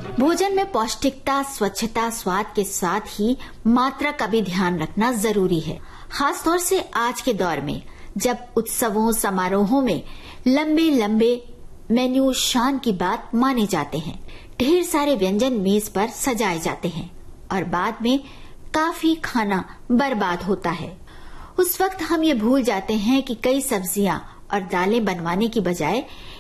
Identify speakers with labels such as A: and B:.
A: भोजन में पौष्टिकता, स्वच्छता, स्वाद के साथ ही मात्रा का भी ध्यान रखना जरूरी है। खासतौर से आज के दौर में जब उत्सवों समारोहों में लंबे लंबे मेन्यू शान की बात माने जाते हैं, ढेर सारे व्यंजन मेज पर सजाए जाते हैं और बाद में काफी खाना बर्बाद होता है। उस वक्त हम ये भूल जाते हैं कि कई सब्जियां और दालें बनवाने की बजाय